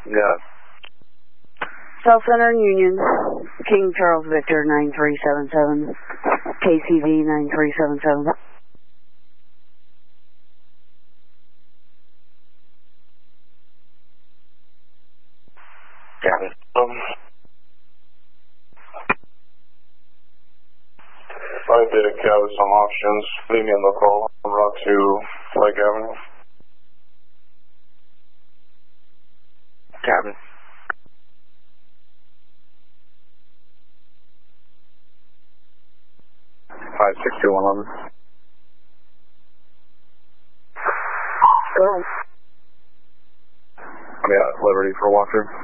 Yeah. South Center Union, King Charles Victor 9377, KCV 9377. Got it. I did a cab with some options. Leave me on the call. I'm route to Lake Avenue. Cabin. 56211. Go. I'm at Liberty for walkthrough.